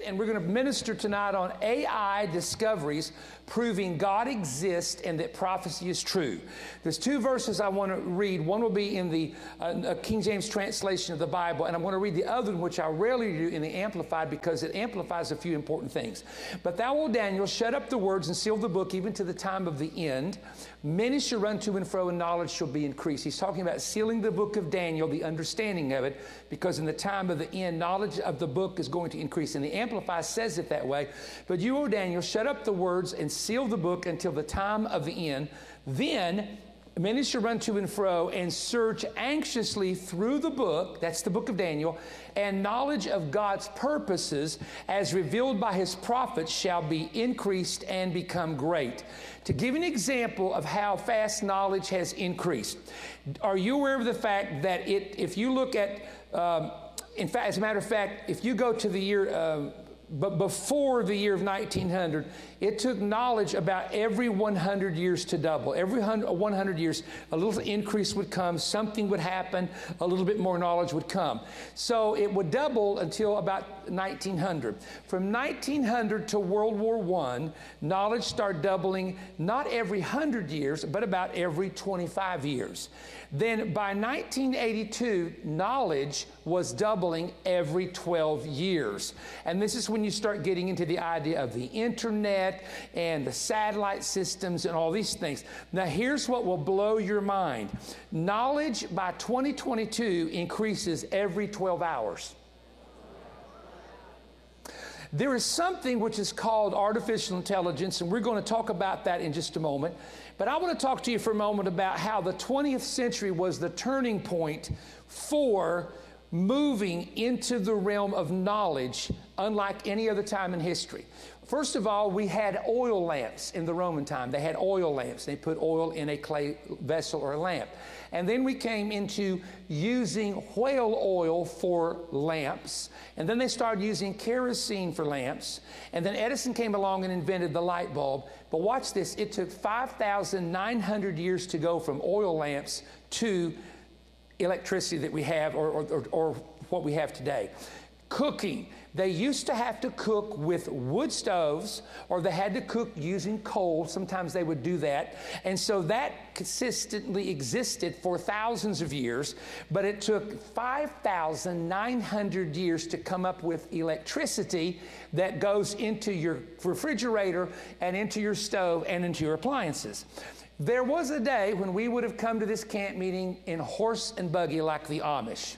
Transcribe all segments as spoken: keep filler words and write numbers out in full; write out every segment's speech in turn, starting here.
and we're going to minister tonight on A I discoveries proving God exists and that prophecy is true. There's two verses I want to read. One will be in the uh, King James translation of the Bible, and I'm going to read the other one, which I rarely do, in the Amplified, because it amplifies a few important things. But thou, O Daniel, shut up the words and seal the book even to the time of the end. Many shall run to and fro, and knowledge shall be increased. He's talking about sealing the book of Daniel, the understanding of it, because in the time of the end, knowledge of the book is going to increase. And the Amplified says it that way. But you, O Daniel, shut up the words and seal the book until the time of the end. Then many shall run to and fro and search anxiously through the book, that's the book of Daniel, and knowledge of God's purposes as revealed by his prophets shall be increased and become great. To give an example of how fast knowledge has increased, are you aware of the fact that it, if you look at, um, in fact, as a matter of fact, if you go to the year, um, but before the year of nineteen hundred, it took knowledge about every one hundred years to double. Every one hundred years, a little increase would come, something would happen, a little bit more knowledge would come. So it would double until about nineteen hundred. From nineteen hundred to World War One, knowledge started doubling not every one hundred years, but about every twenty-five years. Then by nineteen eighty-two, knowledge was doubling every twelve years. And this is when you start getting into the idea of the internet and the satellite systems and all these things. Now here's what will blow your mind. Knowledge by twenty twenty-two increases every twelve hours. There is something which is called artificial intelligence, and we're going to talk about that in just a moment. But I want to talk to you for a moment about how the twentieth century was the turning point for moving into the realm of knowledge unlike any other time in history. First of all, we had oil lamps in the Roman time. They had oil lamps. They put oil in a clay vessel or a lamp. And then we came into using whale oil for lamps. And then they started using kerosene for lamps. And then Edison came along and invented the light bulb. But watch this. It took five thousand nine hundred years to go from oil lamps to electricity that we have, or, or, or, or what we have today. Cooking. They used to have to cook with wood stoves, or they had to cook using coal. Sometimes they would do that. And so that consistently existed for thousands of years, but it took five thousand nine hundred years to come up with electricity that goes into your refrigerator and into your stove and into your appliances. There was a day when we would have come to this camp meeting in horse and buggy like the Amish.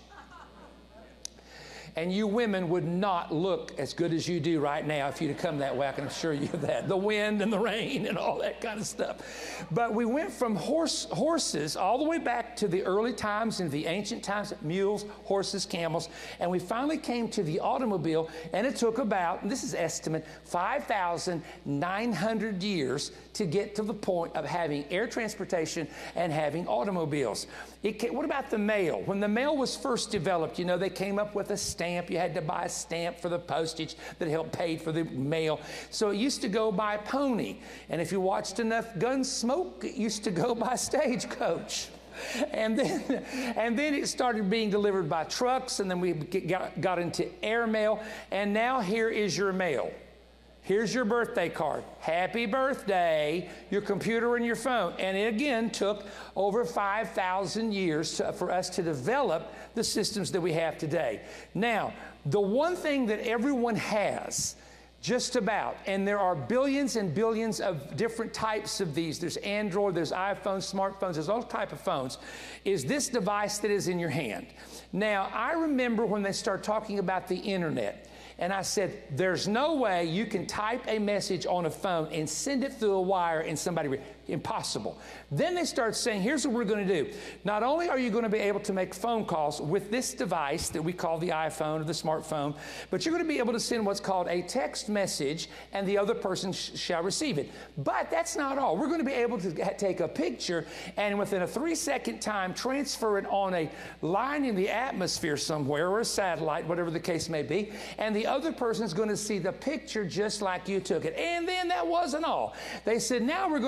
And you women would not look as good as you do right now if you'd have come that way. I can assure you of that. The wind and the rain and all that kind of stuff. But we went from horse, horses all the way back to the early times and the ancient times, mules, horses, camels. And we finally came to the automobile, and it took about, and this is estimate, five thousand nine hundred years to get to the point of having air transportation and having automobiles. It came, what about the mail? When the mail was first developed, you know, they came up with a stamp. You had to buy a stamp for the postage that helped pay for the mail. So it used to go by pony. And if you watched enough Gunsmoke, it used to go by stagecoach. And then, and then it started being delivered by trucks, and then we got, got into airmail. And now here is your mail. Here's your birthday card. Happy birthday, your computer and your phone. And it again took over five thousand years to, for us to develop the systems that we have today. Now, the one thing that everyone has, just about, and there are billions and billions of different types of these. There's Android, there's iPhones, smartphones, there's all type of phones, is this device that is in your hand. Now, I remember when they started talking about the internet. And I said, there's no way you can type a message on a phone and send it through a wire and somebody, re- impossible. Then they start saying, here's what we're going to do. Not only are you going to be able to make phone calls with this device that we call the iPhone or the smartphone, but you're going to be able to send what's called a text message, and the other person sh- shall receive it. But that's not all. We're going to be able to ha- take a picture and within a three-second time transfer it on a line in the atmosphere somewhere, or a satellite, whatever the case may be, and the other person's going to see the picture just like you took it. And then that wasn't all. They said, now we're going to have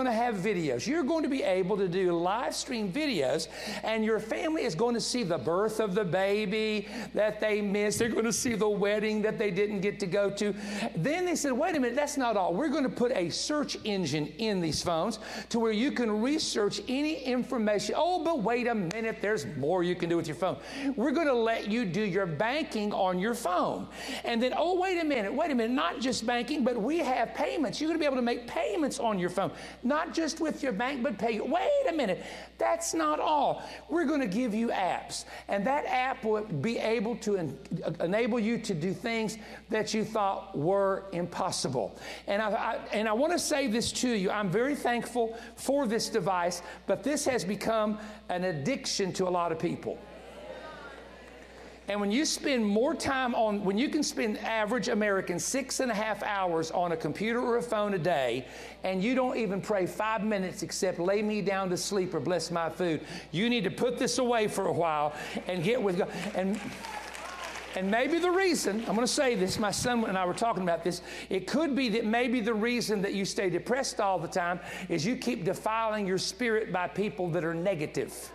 videos. You're going to be able to do live stream videos, and your family is going to see the birth of the baby that they missed. They're going to see the wedding that they didn't get to go to. Then they said, wait a minute, that's not all. We're going to put a search engine in these phones to where you can research any information. Oh, but wait a minute, there's more you can do with your phone. We're going to let you do your banking on your phone. And then, oh, wait a minute, wait a minute, not just banking, but we have payments. You're going to be able to make payments on your phone, not just with your bank, but pay. Wait a minute, that's not all. We're going to give you apps, and that app will be able to en- enable you to do things that you thought were impossible. And I, I and I want to say this to you. I'm very thankful for this device, but this has become an addiction to a lot of people. And when you spend more time on, when you can spend average American six and a half hours on a computer or a phone a day, and you don't even pray five minutes except lay me down to sleep or bless my food, you need to put this away for a while and get with God. And And maybe the reason, I'm going to say this, my son and I were talking about this, it could be that maybe the reason that you stay depressed all the time is you keep defiling your spirit by people that are negative.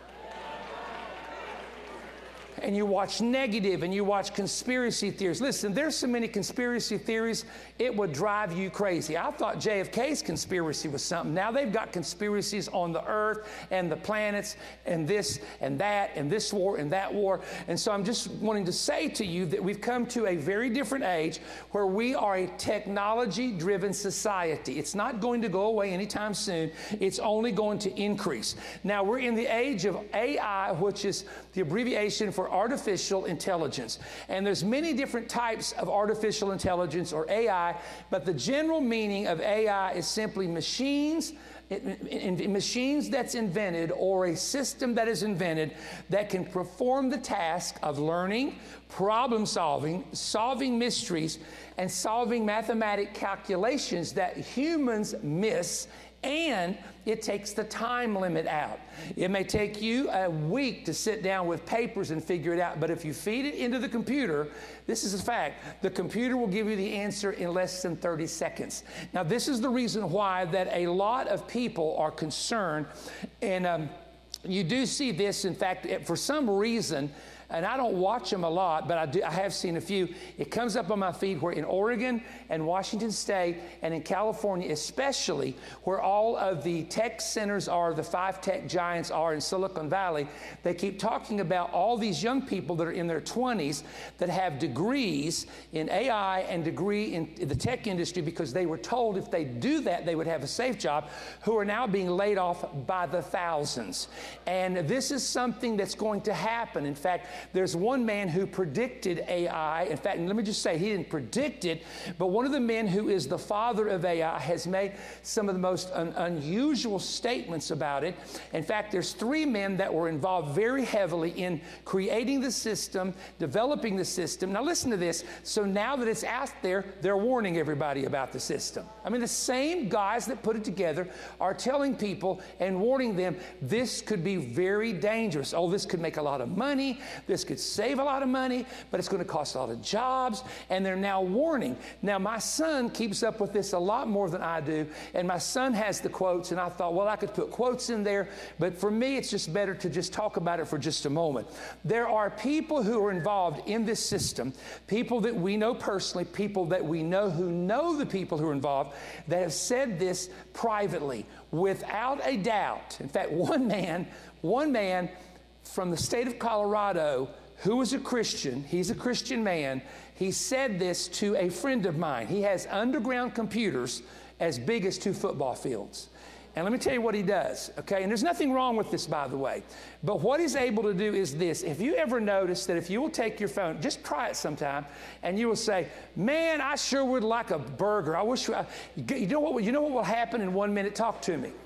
And you watch negative and you watch conspiracy theories. Listen, there's so many conspiracy theories, it would drive you crazy. I thought J F K's conspiracy was something. Now they've got conspiracies on the earth and the planets and this and that and this war and that war. And so I'm just wanting to say to you that we've come to a very different age where we are a technology-driven society. It's not going to go away anytime soon. It's only going to increase. Now we're in the age of A I, which is the abbreviation for artificial intelligence. And there's many different types of artificial intelligence or A I, but the general meaning of A I is simply machines, in, in, machines that's invented or a system that is invented that can perform the task of learning, problem solving, solving mysteries, and solving mathematic calculations that humans miss. And it takes the time limit out. It may take you a week to sit down with papers and figure it out, but if you feed it into the computer, this is a fact, the computer will give you the answer in less than thirty seconds. Now, this is the reason why that a lot of people are concerned, and um, you do see this, in fact, for some reason, and I don't watch them a lot, but I, do, I have seen a few. It comes up on my feed where in Oregon and Washington State and in California especially, where all of the tech centers are, the five tech giants are in Silicon Valley, they keep talking about all these young people that are in their twenties that have degrees in A I and degree in the tech industry because they were told if they do that, they would have a safe job, who are now being laid off by the thousands. And this is something that's going to happen. In fact, there's one man who predicted A I. In fact, let me just say, he didn't predict it, but one of the men who is the father of A I has made some of the most un- unusual statements about it. In fact, there's three men that were involved very heavily in creating the system, developing the system. Now listen to this. So now that it's out there, they're warning everybody about the system. I mean, the same guys that put it together are telling people and warning them, this could be very dangerous. Oh, this could make a lot of money. This could save a lot of money, but it's going to cost a lot of jobs, and they're now warning. Now, my son keeps up with this a lot more than I do, and my son has the quotes, and I thought, well, I could put quotes in there, but for me, it's just better to just talk about it for just a moment. There are people who are involved in this system, people that we know personally, people that we know who know the people who are involved, that have said this privately, without a doubt. In fact, one man, one man, from the state of Colorado, who was a Christian, he's a Christian man, he said this to a friend of mine. He has underground computers as big as two football fields. And let me tell you what he does, okay? And there's nothing wrong with this, by the way. But what he's able to do is this. If you ever notice that if you will take your phone, just try it sometime, and you will say, man, I sure would like a burger. I wish, I, you know what, you know what will happen in one minute? Talk to me.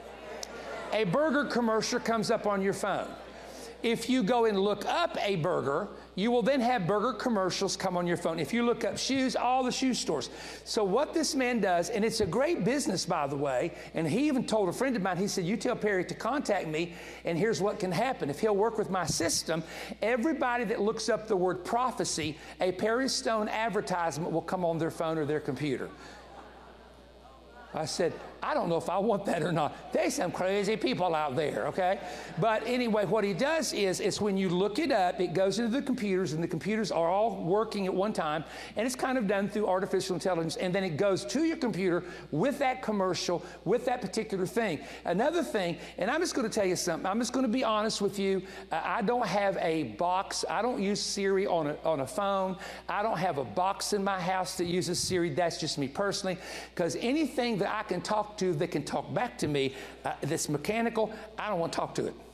A burger commercial comes up on your phone. If you go and look up a burger, you will then have burger commercials come on your phone. If you look up shoes, all the shoe stores. So what this man does, and it's a great business, by the way, and he even told a friend of mine, he said, you tell Perry to contact me, and here's what can happen. If he'll work with my system, everybody that looks up the word prophecy, a Perry Stone advertisement will come on their phone or their computer. I said, I don't know if I want that or not. There's some crazy people out there, okay? But anyway, what he does is, it's when you look it up, it goes into the computers, and the computers are all working at one time, and it's kind of done through artificial intelligence, and then it goes to your computer with that commercial, with that particular thing. Another thing, and I'm just going to tell you something. I'm just going to be honest with you. Uh, I don't have a box. I don't use Siri on a, on a phone. I don't have a box in my house that uses Siri. That's just me personally, because anything that I can talk to that can talk back to me uh, that's mechanical, I don't want to talk to it.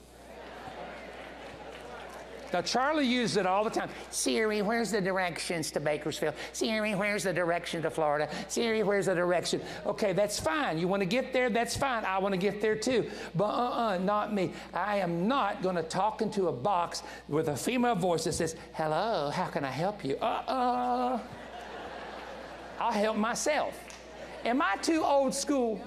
Now, Charlie uses it all the time. Siri, where's the directions to Bakersfield? Siri, where's the direction to Florida? Siri, where's the direction? Okay, that's fine. You want to get there? That's fine. I want to get there too. But uh-uh, not me. I am not going to talk into a box with a female voice that says, hello, how can I help you? Uh-uh. I'll help myself. Am I too old school?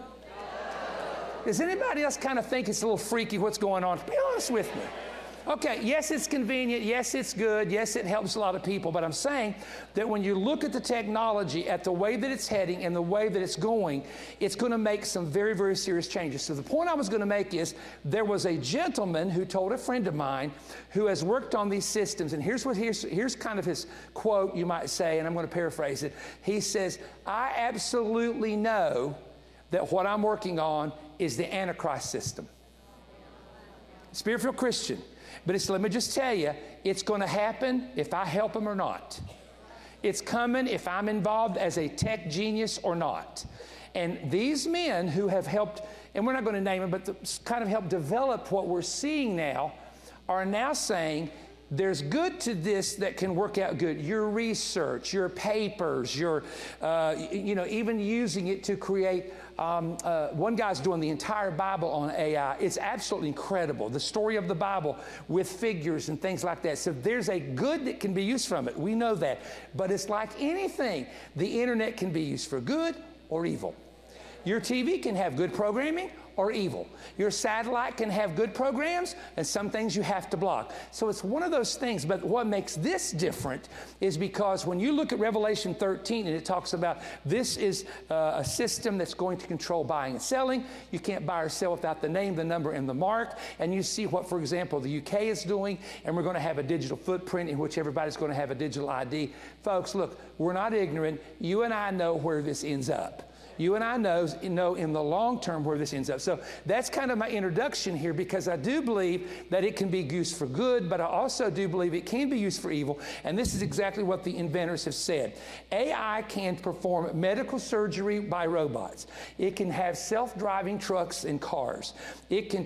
Does anybody else kind of think it's a little freaky what's going on? Be honest with me. Okay, yes, it's convenient. Yes, it's good. Yes, it helps a lot of people. But I'm saying that when you look at the technology, at the way that it's heading and the way that it's going, it's going to make some very, very serious changes. So the point I was going to make is there was a gentleman who told a friend of mine who has worked on these systems. And here's what here's, here's kind of his quote, you might say, and I'm going to paraphrase it. He says, I absolutely know that what I'm working on is the Antichrist system. Spirit-filled Christian. But it's, let me just tell you, it's going to happen if I help them or not. It's coming if I'm involved as a tech genius or not. And these men who have helped, and we're not going to name them, but the, kind of helped develop what we're seeing now, are now saying, there's good to this that can work out good. Your research, your papers, your, uh, you know, even using it to create, um, uh, one guy's doing the entire Bible on A I. It's absolutely incredible. The story of the Bible with figures and things like that. So there's a good that can be used from it. We know that. But it's like anything. The internet can be used for good or evil. Your T V can have good programming or evil. Your satellite can have good programs, and some things you have to block. So it's one of those things. But what makes this different is because when you look at Revelation thirteen, and it talks about this is uh, a system that's going to control buying and selling. You can't buy or sell without the name, the number, and the mark. And you see what, for example, the U K is doing, and we're going to have a digital footprint in which everybody's going to have a digital I D. Folks, look, we're not ignorant. You and I know where this ends up. You and I know, know in the long term where this ends up. So that's kind of my introduction here, because I do believe that it can be used for good, but I also do believe it can be used for evil. And this is exactly what the inventors have said. A I can perform medical surgery by robots. It can have self-driving trucks and cars. It can,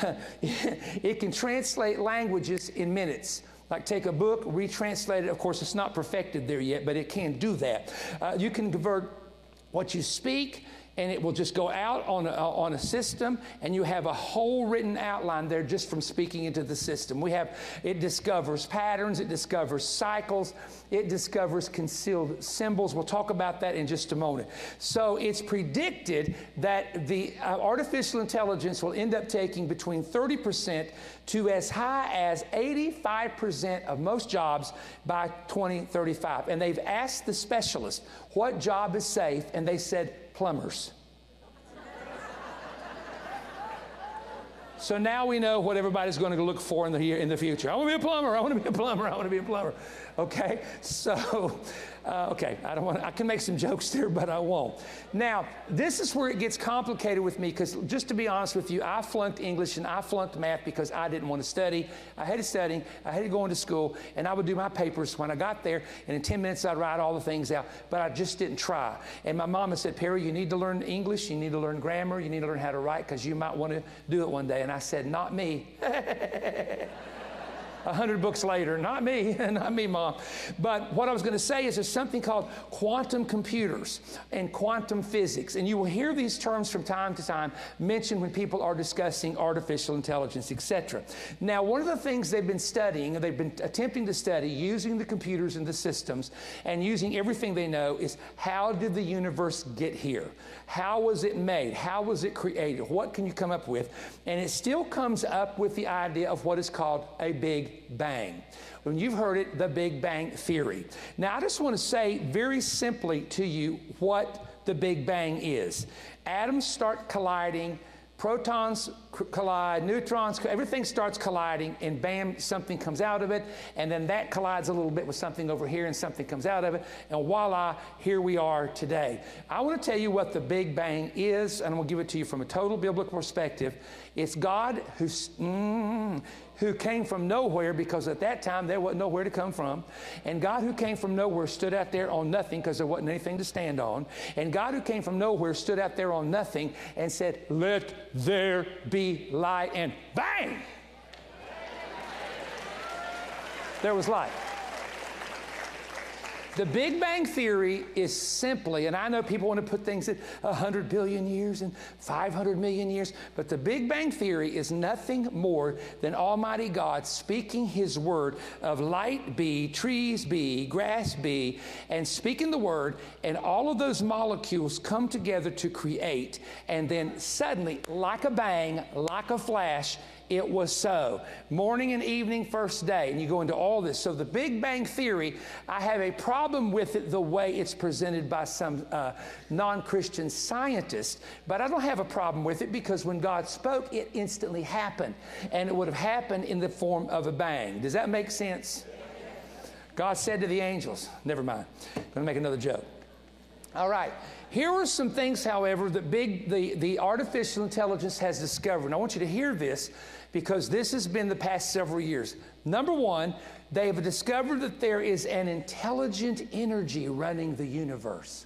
it can translate languages in minutes. Like take a book, retranslate it. Of course, it's not perfected there yet, but it can do that. Uh, you can convert what you speak, and it will just go out on a, on a system, and you have a whole written outline there just from speaking into the system. We have, it discovers patterns, it discovers cycles, it discovers concealed symbols. We'll talk about that in just a moment. So it's predicted that the uh, artificial intelligence will end up taking between thirty percent to as high as eighty-five percent of most jobs by twenty thirty-five. And they've asked the specialists, what job is safe? And they said, plumbers. So now we know what everybody's going to look for in the, in the future. I want to be a plumber. I want to be a plumber. I want to be a plumber. Okay? So, uh, okay, I don't want. I can make some jokes there, but I won't. Now, this is where it gets complicated with me, because just to be honest with you, I flunked English and I flunked math because I didn't want to study. I hated studying. I hated going to school, and I would do my papers when I got there, and in ten minutes I'd write all the things out, but I just didn't try. And my mama said, Perry, you need to learn English. You need to learn grammar. You need to learn how to write, because you might want to do it one day. And I said, not me. A hundred books later, not me, not me, Mom. But what I was going to say is there's something called quantum computers and quantum physics. And you will hear these terms from time to time mentioned when people are discussing artificial intelligence, et cetera. Now, one of the things they've been studying, and they've been attempting to study using the computers and the systems and using everything they know, is how did the universe get here? How was it made? How was it created? What can you come up with? And it still comes up with the idea of what is called a Big Bang. When you've heard it, the Big Bang Theory. Now, I just want to say very simply to you what the Big Bang is. atoms start colliding, protons collide, neutrons, everything starts colliding, and bam, something comes out of it, and then that collides a little bit with something over here, and something comes out of it, and voila, here we are today. I want to tell you what the Big Bang is, and I'm going to give it to you from a total biblical perspective. It's God who's, mm, who came from nowhere, because at that time there wasn't nowhere to come from. And God who came from nowhere stood out there on nothing, because there wasn't anything to stand on. And God who came from nowhere stood out there on nothing and said, let there be light, and bang! There was light. The Big Bang Theory is simply, and I know people want to put things at one hundred billion years and five hundred million years, but the Big Bang Theory is nothing more than Almighty God speaking His word of light be, trees be, grass be, and speaking the word, and all of those molecules come together to create, and then suddenly, like a bang, like a flash, it was so. Morning and evening, first day. And you go into all this. So the Big Bang Theory, I have a problem with it the way it's presented by some uh, non-Christian scientists. But I don't have a problem with it, because when God spoke, it instantly happened. And it would have happened in the form of a bang. Does that make sense? God said to the angels, never mind. I'm going to make another joke. All right. Here are some things, however, that big, the, the artificial intelligence has discovered. And I want you to hear this, because this has been the past several years. Number one, they have discovered that there is an intelligent energy running the universe.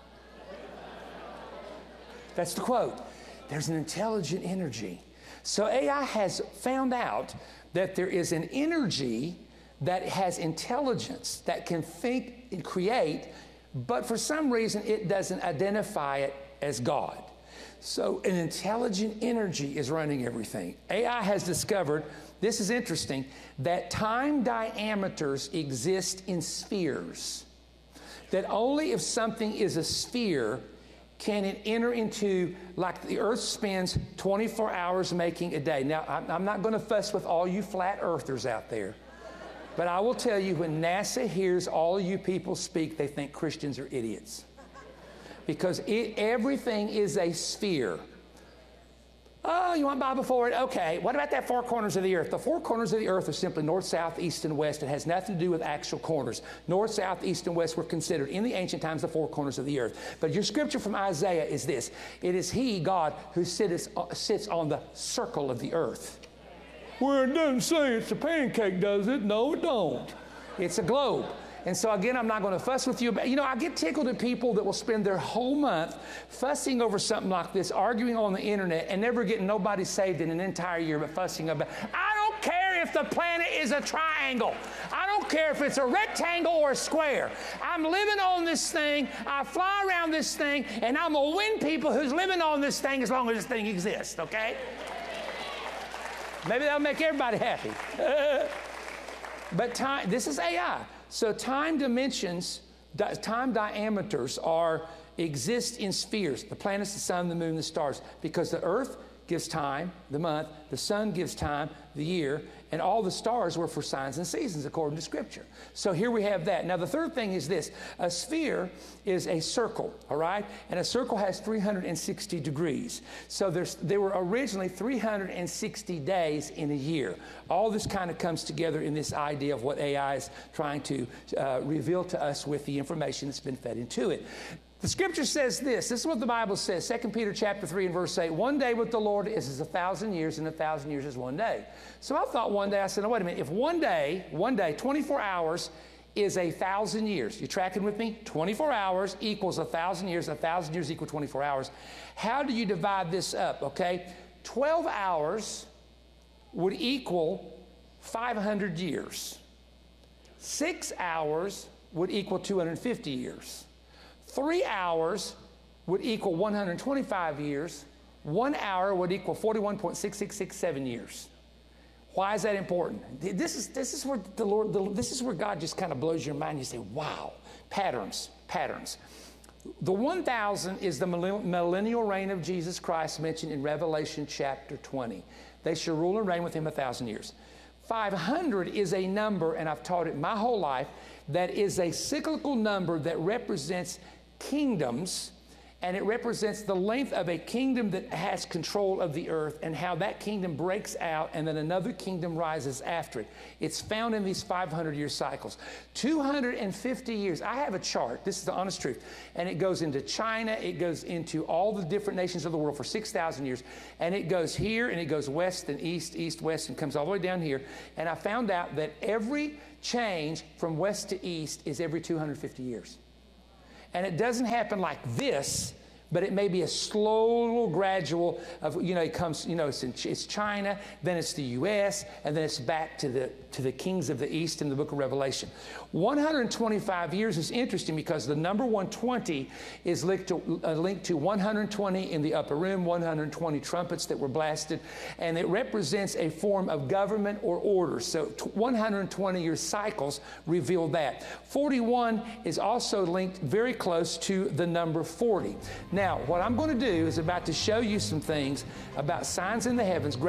That's the quote. There's an intelligent energy. So A I has found out that there is an energy that has intelligence, that can think and create, but for some reason it doesn't identify it as God. So an intelligent energy is running everything. A I has discovered, this is interesting, that time diameters exist in spheres. That only if something is a sphere can it enter into, like the earth spends twenty-four hours making a day. Now, I'm not going to fuss with all you flat earthers out there. But I will tell you, when NASA hears all you people speak, they think Christians are idiots. Because it, everything is a sphere. Oh, you want Bible for it? Okay. What about that four corners of the earth? The four corners of the earth are simply north, south, east, and west. It has nothing to do with actual corners. North, south, east, and west were considered in the ancient times the four corners of the earth. But your scripture from Isaiah is this. It is He, God, who sits, sits on the circle of the earth. Well, it doesn't say it's a pancake, does it? No, it don't. It's a globe. And so again, I'm not going to fuss with you about, you know, I get tickled at people that will spend their whole month fussing over something like this, arguing on the internet, and never getting nobody saved in an entire year, but fussing about, I don't care if the planet is a triangle. I don't care if it's a rectangle or a square. I'm living on this thing. I fly around this thing, and I'm going to win people who's living on this thing as long as this thing exists, okay? Maybe that'll make everybody happy. But time, this is A I. So time dimensions, time diameters are, exist in spheres. The planets, the sun, the moon, the stars. Because the earth gives time, the month, the sun gives time, the year, and all the stars were for signs and seasons according to Scripture. So here we have that. Now the third thing is this. A sphere is a circle, all right? And a circle has three hundred sixty degrees. So there's, there were originally three hundred sixty days in a year. All this kind of comes together in this idea of what A I is trying to uh, reveal to us with the information that's been fed into it. The Scripture says this. This is what the Bible says. Second Peter chapter three and verse eight. One day with the Lord is as a thousand years, and a thousand years is one day. So I thought one day, I said, no, wait a minute. If one day, one day, twenty-four hours is a thousand years. You tracking with me? twenty-four hours equals a thousand years. A thousand years equal twenty-four hours. How do you divide this up, okay? twelve hours would equal five hundred years. Six hours would equal two hundred fifty years. Three hours would equal one hundred twenty-five years. One hour would equal forty-one point six six six seven years. Why is that important? This is, this is where the Lord, the, this is where God just kind of blows your mind. You say, wow, patterns, patterns. The one thousand is the millennial reign of Jesus Christ mentioned in Revelation chapter twenty. They shall rule and reign with Him a thousand years. five hundred is a number, and I've taught it my whole life, that is a cyclical number that represents kingdoms, and it represents the length of a kingdom that has control of the earth and how that kingdom breaks out and then another kingdom rises after it. It's found in these five hundred year cycles. two hundred fifty years. I have a chart. This is the honest truth. And it goes into China. It goes into all the different nations of the world for six thousand years. And it goes here and it goes west and east, east, west, and comes all the way down here. And I found out that every change from west to east is every two hundred fifty years. And it doesn't happen like this, but it may be a slow, little gradual of, you know, it comes, you know, it's, in, it's China, then it's the U S, and then it's back to the, to the kings of the East in the book of Revelation. one hundred twenty-five years is interesting because the number one twenty is linked to, uh, linked to one hundred twenty in the upper room, one hundred twenty trumpets that were blasted, and it represents a form of government or order. So one hundred twenty year cycles reveal that. forty-one is also linked very close to the number forty. Now, what I'm going to do is about to show you some things about signs in the heavens.